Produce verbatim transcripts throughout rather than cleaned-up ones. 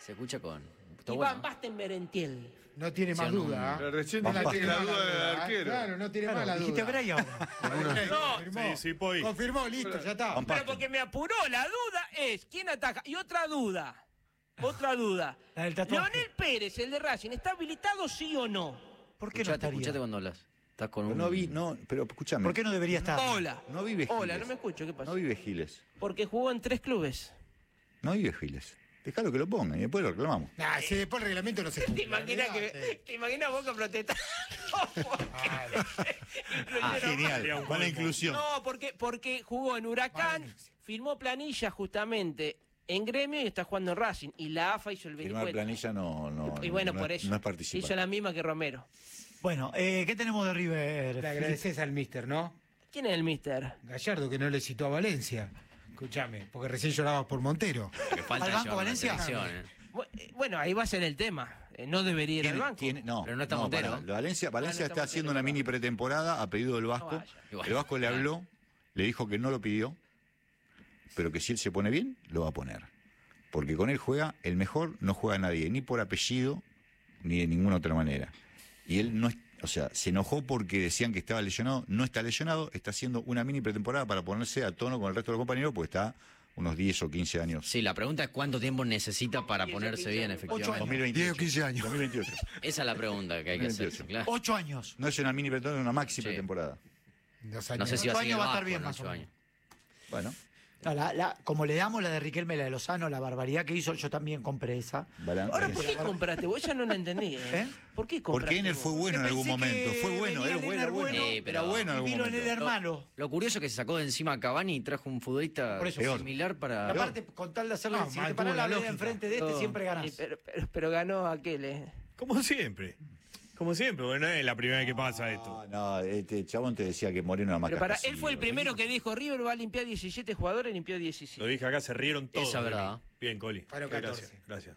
Se escucha con... Y bueno. Van Basten Merentiel. No tiene más duda. Pero recién no la tiene la más duda del ¿eh? arquero. Claro, no tiene Claro, más la dijiste duda. Bray ahora. No, Confirmó. Sí, sí, Poi. Confirmó, listo, ya está. Pero porque me apuró, la duda es quién ataja. Y otra duda, otra duda. La del tatuaje. Leonel Pérez, el de Racing, ¿está habilitado sí o no? ¿Por qué no Escuchate, estaría? escuchate cuando hablas. Estás con un... No vi, no, pero escúchame. ¿Por qué no debería estar? Hola. No vive Giles. Hola, no me escucho, ¿qué pasa? No vive Giles. Porque jugó en tres clubes. No vive Giles. Déjalo que lo ponga y después lo reclamamos. Nah, si después el reglamento no se ¿Te cumple. imaginas que te imaginas Boca protestando? Ah, genial. Buena inclusión. No, porque, porque jugó en Huracán, firmó planilla justamente en Gremio y está jugando en Racing. Y la A F A hizo el Firmar vericueto. planilla no, no, Y bueno, no, por es- eso. no es participar. Hizo la misma que Romero. Bueno, eh, ¿qué tenemos de River? Le agradeces al mister, ¿no? ¿Quién es el mister? Gallardo, que no le citó a Valencia. Escúchame, porque recién llorabas por Montero. Que falta ¿Al de Banco llevar la Valencia? selección, eh. Bu- eh, Bueno, ahí va a ser el tema. Eh, No debería ir al Tiene- banco. tiene- no, Pero no está Montero. pará. Valencia, Valencia Ah, no está está haciendo Montero, una mini pretemporada a pedido del Vasco. No vaya. Igual. El Vasco le habló, le dijo que no lo pidió, pero que si él se pone bien, lo va a poner. Porque con él juega el mejor, no juega nadie, ni por apellido, ni de ninguna otra manera. Y él no, es- o sea, se enojó porque decían que estaba lesionado, no está lesionado, está haciendo una mini pretemporada para ponerse a tono con el resto de los compañeros, porque está unos diez o quince años. Sí, la pregunta es cuánto tiempo necesita para diez o ponerse quince bien, años. efectivamente. dos mil veintiocho. diez o quince años. dos mil veintiocho. Esa es la pregunta que hay que hacer, claro. Ocho años. No es una mini pretemporada, es una maxi Sí. pretemporada. Dos No años. sé si va a Ocho seguir años va a estar Vasco bien, en más o ocho menos. años. Bueno, No, la- la- como le damos la de Riquelme, la de Lozano, la barbaridad que hizo, yo también compré esa. balan- Ahora, ¿por qué compraste vos? Ya no la entendí. ¿eh? ¿Eh? ¿Por qué compraste Porque Ener vos? fue bueno en Que algún pensé momento. que Fue bueno, venía era el bueno, Ener era bueno. bueno, Sí, pero- Era bueno en algún Vino en el momento. hermano. Lo curioso es que se sacó de encima a Cavani y trajo un futbolista Por eso, peor. similar para... Aparte, con tal de hacerle, No, si mal, te parás tuvo la la vereda lógica. enfrente de este, No. siempre ganás. Sí, pero, pero, pero ganó aquel, ¿eh? Como siempre. Como siempre, bueno, no es la primera vez que pasa esto. No, no, este chabón te decía que Moreno era más Pero para, cascasivo. él fue el primero que dijo River va a limpiar diecisiete jugadores, limpió diecisiete. Lo dije acá, se rieron todos. Esa de mí. verdad. Bien, Coli. Fueron Gracias, catorce. gracias.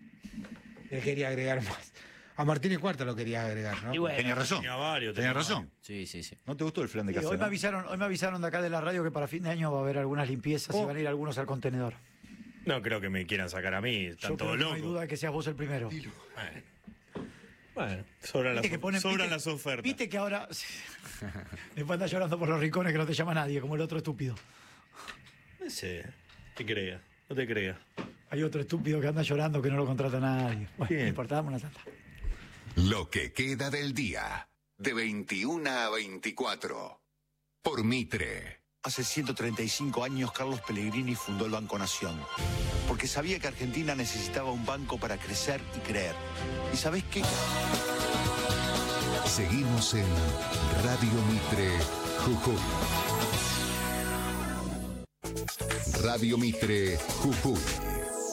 Él quería agregar más. A Martínez Cuarta lo quería agregar, ¿no? Y bueno, Tenía razón. Tenía varios, Tenía tenía razón. Sí, sí, sí. ¿No te gustó el flan de Sí, hoy, casa? me avisaron, hoy me avisaron de acá de la radio que para fin de año va a haber algunas limpiezas y van a ir algunos al contenedor. No creo que me quieran sacar a mí, están Yo creo todos que no hay locos. duda de que seas vos el primero. Bueno, bueno sobran, las, Viste que ponen- sobran viste- las ofertas. Viste que ahora después anda llorando por los rincones que no te llama nadie, como el otro estúpido. No sé, te creas, no te creas. Hay otro estúpido que anda llorando que no lo contrata nadie. Bueno, ¿Quién? no importa, dame una tanda. Lo que queda del día, de veintiuna a veinticuatro, por Mitre. Hace ciento treinta y cinco años Carlos Pellegrini fundó el Banco Nación, porque sabía que Argentina necesitaba un banco para crecer y creer. ¿Y sabés qué? Seguimos en Radio Mitre Jujuy. Radio Mitre Jujuy.